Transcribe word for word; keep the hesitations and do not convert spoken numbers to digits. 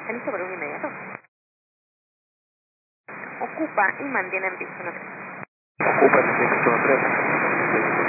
¿Está listo para un inmediato? Ocupa y mantiene en pista uno tres. Ocupa en el uno tres.